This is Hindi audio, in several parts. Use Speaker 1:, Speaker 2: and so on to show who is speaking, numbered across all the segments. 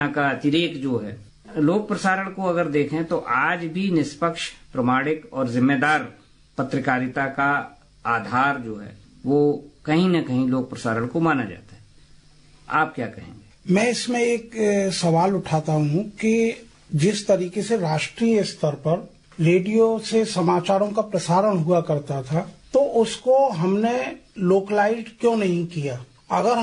Speaker 1: का अतिरेक जो है, लोक प्रसारण को अगर देखें तो आज भी निष्पक्ष, प्रामाणिक और जिम्मेदार पत्रकारिता का आधार जो है वो कहीं न कहीं लोक प्रसारण को माना जाता है। आप क्या कहेंगे?
Speaker 2: मैं इसमें एक सवाल उठाता हूं कि जिस तरीके से राष्ट्रीय स्तर पर रेडियो से समाचारों का प्रसारण हुआ करता था, तो उसको हमने लोकलाइज क्यों नहीं किया? अगर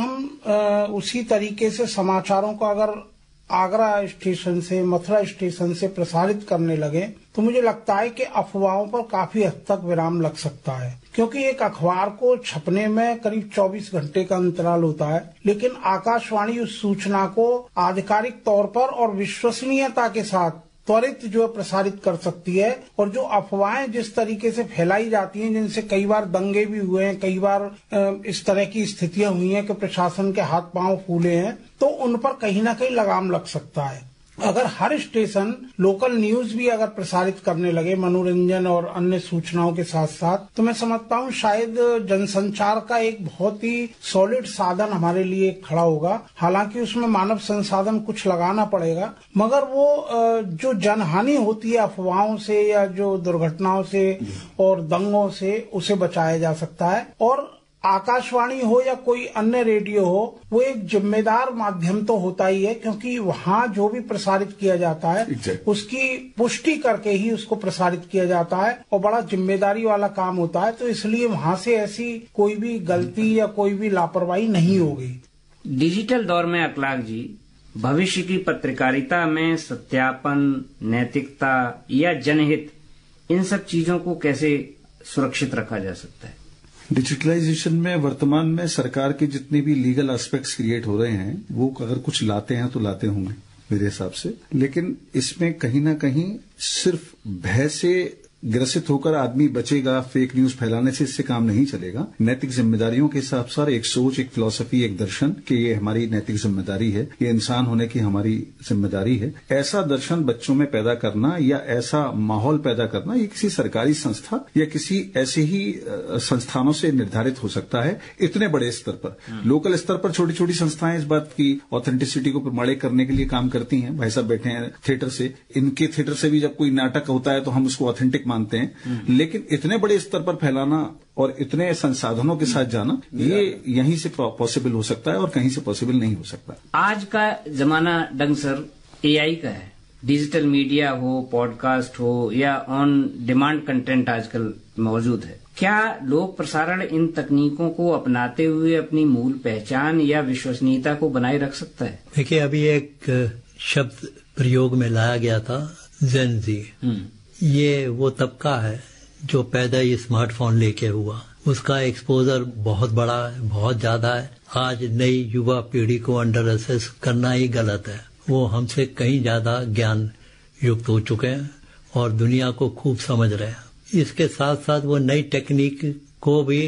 Speaker 2: हम उसी तरीके से समाचारों को अगर आगरा स्टेशन से, मथुरा स्टेशन से प्रसारित करने लगे तो मुझे लगता है कि अफवाहों पर काफी हद तक विराम लग सकता है, क्योंकि एक अखबार को छपने में करीब 24 घंटे का अंतराल होता है, लेकिन आकाशवाणी उस सूचना को आधिकारिक तौर पर और विश्वसनीयता के साथ त्वरित जो प्रसारित कर सकती है। और जो अफवाहें जिस तरीके से फैलाई जाती हैं, जिनसे कई बार दंगे भी हुए हैं, कई बार इस तरह की स्थितियां हुई हैं कि प्रशासन के हाथ पांव फूले हैं, तो उन पर कहीं ना कहीं लगाम लग सकता है। अगर हर स्टेशन लोकल न्यूज भी अगर प्रसारित करने लगे मनोरंजन और अन्य सूचनाओं के साथ साथ, तो मैं समझता हूँ शायद जनसंचार का एक बहुत ही सॉलिड साधन हमारे लिए खड़ा होगा। हालांकि उसमें मानव संसाधन कुछ लगाना पड़ेगा, मगर वो जो जनहानि होती है अफवाहों से या जो दुर्घटनाओं से और दंगों से, उसे बचाया जा सकता है। और आकाशवाणी हो या कोई अन्य रेडियो हो, वो एक जिम्मेदार माध्यम तो होता ही है, क्योंकि वहाँ जो भी प्रसारित किया जाता है उसकी पुष्टि करके ही उसको प्रसारित किया जाता है और बड़ा जिम्मेदारी वाला काम होता है। तो इसलिए वहाँ से ऐसी कोई भी गलती या कोई भी लापरवाही नहीं होगी।
Speaker 1: डिजिटल दौर में अखलाक जी, भविष्य की पत्रकारिता में सत्यापन, नैतिकता या जनहित, इन सब चीजों को कैसे सुरक्षित रखा जा सकता है?
Speaker 3: डिजिटलाइजेशन में वर्तमान में सरकार के जितने भी लीगल एस्पेक्ट्स क्रिएट हो रहे हैं, वो अगर कुछ लाते हैं तो लाते होंगे मेरे हिसाब से, लेकिन इसमें कहीं ना कहीं सिर्फ भय से ग्रसित होकर आदमी बचेगा, फेक न्यूज फैलाने से इससे काम नहीं चलेगा। नैतिक जिम्मेदारियों के हिसाब से एक सोच, एक फिलॉसफी, एक दर्शन कि ये हमारी नैतिक जिम्मेदारी है, ये इंसान होने की हमारी जिम्मेदारी है, ऐसा दर्शन बच्चों में पैदा करना या ऐसा माहौल पैदा करना, ये किसी सरकारी संस्था या किसी ऐसे ही संस्थानों से निर्धारित हो सकता है। इतने बड़े स्तर पर, लोकल स्तर पर छोटी छोटी संस्थाएं इस बात की ऑथेंटिसिटी को प्रमाणित करने के लिए काम करती हैं। भाई साहब बैठे हैं थिएटर से, इनके थिएटर से भी जब कोई नाटक होता है तो हम उसको ऑथेंटिक मानते हैं, लेकिन इतने बड़े स्तर पर फैलाना और इतने संसाधनों के साथ जाना, ये यहीं से पॉसिबल हो सकता है और कहीं से पॉसिबल नहीं हो सकता।
Speaker 1: आज का जमाना डंग सर एआई का है। डिजिटल मीडिया हो, पॉडकास्ट हो या ऑन डिमांड कंटेंट आजकल मौजूद है। क्या लोक प्रसारण इन तकनीकों को अपनाते हुए अपनी मूल पहचान या विश्वसनीयता को बनाए रख सकता है?
Speaker 4: देखिए, अभी एक शब्द प्रयोग में लाया गया था, जेन जी। ये वो तबका है जो पैदा ही स्मार्टफोन लेके हुआ, उसका एक्सपोजर बहुत बड़ा है, बहुत ज्यादा है। आज नई युवा पीढ़ी को अंडर असेस करना ही गलत है। वो हमसे कहीं ज्यादा ज्ञान युक्त हो चुके हैं और दुनिया को खूब समझ रहे हैं। इसके साथ साथ वो नई टेक्निक को भी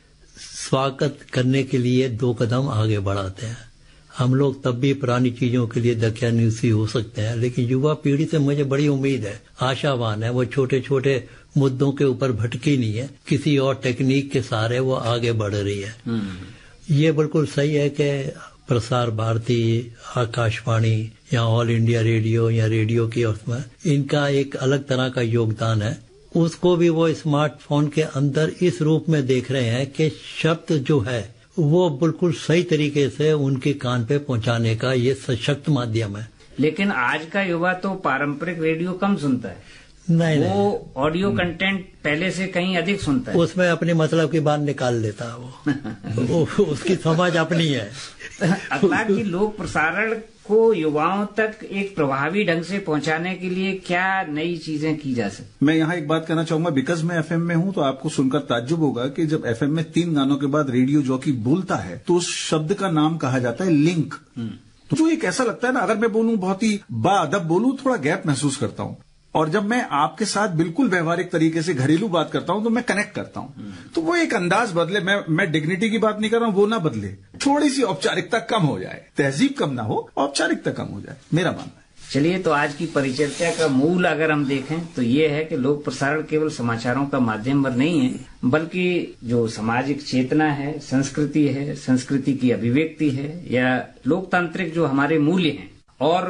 Speaker 4: स्वागत करने के लिए 2 कदम आगे बढ़ाते हैं। हम लोग तब भी पुरानी चीजों के लिए दकियानूसी हो सकते हैं, लेकिन युवा पीढ़ी से मुझे बड़ी उम्मीद है, आशावान है। वो छोटे छोटे मुद्दों के ऊपर भटकी नहीं है, किसी और टेक्निक के सहारे वो आगे बढ़ रही है। ये बिल्कुल सही है कि प्रसार भारती, आकाशवाणी या ऑल इंडिया रेडियो या रेडियो की उसमें इनका एक अलग तरह का योगदान है। उसको भी वो स्मार्टफोन के अंदर इस रूप में देख रहे हैं कि शब्द जो है वो बिल्कुल सही तरीके से उनके कान पे पहुंचाने का ये सशक्त माध्यम है।
Speaker 1: लेकिन आज का युवा तो पारंपरिक रेडियो कम सुनता है, वो ऑडियो कंटेंट पहले से कहीं अधिक सुनता है।
Speaker 4: उसमें अपने मतलब की बात निकाल लेता है वो उसकी समझ अपनी है।
Speaker 1: अखलाक की लोक प्रसारण को युवाओं तक एक प्रभावी ढंग से पहुंचाने के लिए क्या नई चीजें की जा सकती? मैं
Speaker 3: यहाँ एक बात कहना चाहूंगा, बिकॉज मैं एफएम में हूँ तो आपको सुनकर ताज्जुब होगा कि जब एफएम में 3 गानों के बाद रेडियो जॉकी बोलता है तो उस शब्द का नाम कहा जाता है लिंक। तो जो एक ऐसा लगता है ना, अगर मैं बोलूं बहुत ही बाअदब बोलूं, थोड़ा गैप महसूस करता हूं, और जब मैं आपके साथ बिल्कुल व्यवहारिक तरीके से घरेलू बात करता हूं तो मैं कनेक्ट करता हूं, तो वो एक अंदाज बदले। मैं डिग्निटी की बात नहीं कर रहा हूं, वो ना बदले, थोड़ी सी औपचारिकता कम हो जाए, तहजीब कम ना हो, औपचारिकता कम हो जाए, मेरा मानना है।
Speaker 1: चलिए, तो आज की परिचर्चा का मूल अगर हम देखें तो ये है कि लोक प्रसारण केवल समाचारों का माध्यम भर नहीं है, बल्कि जो सामाजिक चेतना है, संस्कृति है, संस्कृति की अभिव्यक्ति है, या लोकतांत्रिक जो हमारे मूल्य हैं और